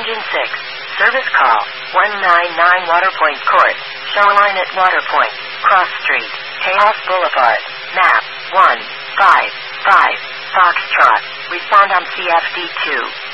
Engine 6. Service call. 199 Waterpoint Court. Shoreline at Waterpoint. Cross Street. Tejas Boulevard. Map 155. Foxtrot. Respond on CFD2.